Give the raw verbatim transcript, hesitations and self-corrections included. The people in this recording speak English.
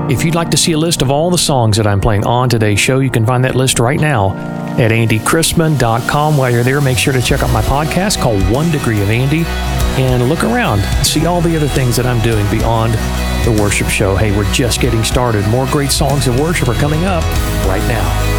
If you'd like to see a list of all the songs that I'm playing on today's show, you can find that list right now at andy chrisman dot com. While you're there, make sure to check out my podcast called One Degree of Andy and look around, see all the other things that I'm doing beyond the worship show. Hey, we're just getting started. More great songs of worship are coming up right now.